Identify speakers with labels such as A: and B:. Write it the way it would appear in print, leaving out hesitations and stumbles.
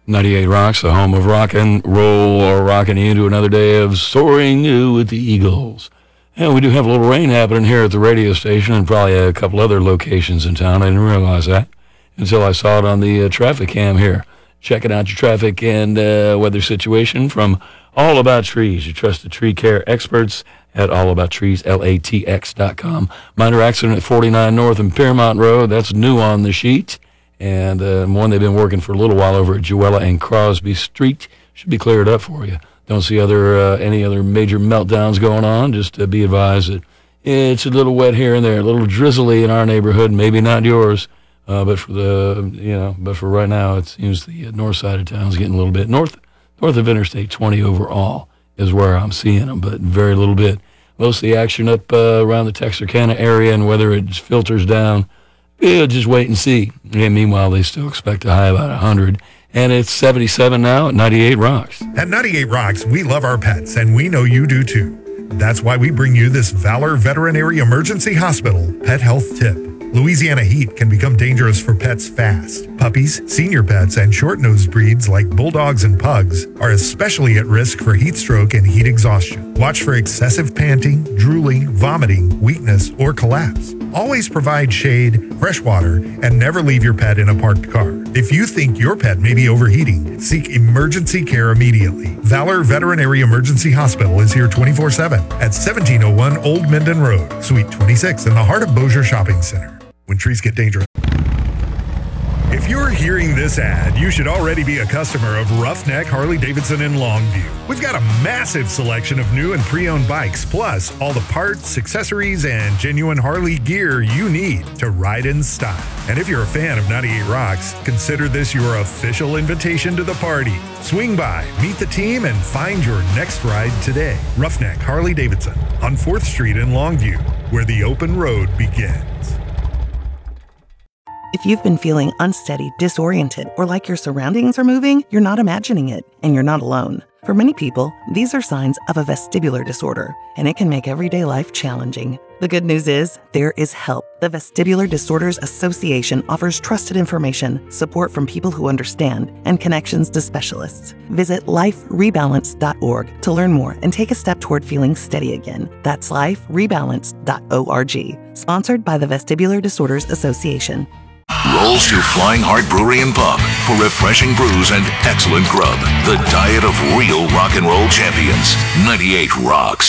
A: 98 Rocks, the home of rock and roll, or rocking you into another day of soaring with the Eagles. And we do have a little rain happening here at the radio station and probably a couple other locations in town. I didn't realize that until I saw it on the traffic cam here. Checking out your traffic and weather situation from All About Trees, your trusted tree care experts at allabouttreeslatx.com. Minor accident at 49 North and Piermont Road. That's new on the sheet. And one they've been working for a little while over at Jewella and Crosby Street. Should be cleared up for you. Don't see any other major meltdowns going on. Just be advised that it's a little wet here and there, a little drizzly in our neighborhood, maybe not yours. But for right now, it seems the north side of town is getting a little bit north of Interstate 20 overall is where I'm seeing them, but very little bit. Most of the action up around the Texarkana area, and whether it filters down, we'll just wait and see. And meanwhile, they still expect a high about 100. And it's 77 now at 98 Rocks.
B: At 98 Rocks, we love our pets, and we know you do too. That's why we bring you this Valor Veterinary Emergency Hospital Pet Health Tip. Louisiana heat can become dangerous for pets fast. Puppies, senior pets, and short-nosed breeds like bulldogs and pugs are especially at risk for heat stroke and heat exhaustion. Watch for excessive panting, drooling, vomiting, weakness, or collapse. Always provide shade, fresh water, and never leave your pet in a parked car. If you think your pet may be overheating, seek emergency care immediately. Valor Veterinary Emergency Hospital is here 24/7 at 1701 Old Minden Road, Suite 26 in the heart of Bossier Shopping Center. When trees get dangerous. If you're hearing this ad, you should already be a customer of Roughneck Harley-Davidson in Longview. We've got a massive selection of new and pre-owned bikes, plus all the parts, accessories, and genuine Harley gear you need to ride in style. And if you're a fan of 98 Rocks, consider this your official invitation to the party. Swing by, meet the team, and find your next ride today. Roughneck Harley-Davidson on 4th Street in Longview, where the open road begins.
C: If you've been feeling unsteady, disoriented, or like your surroundings are moving, you're not imagining it, and you're not alone. For many people, these are signs of a vestibular disorder, and it can make everyday life challenging. The good news is, there is help. The Vestibular Disorders Association offers trusted information, support from people who understand, and connections to specialists. Visit liferebalance.org to learn more and take a step toward feeling steady again. That's liferebalance.org. Sponsored by the Vestibular Disorders Association.
D: Rolls to Flying Heart Brewery and Pub for refreshing brews and excellent grub. The diet of real rock and roll champions. 98 Rocks.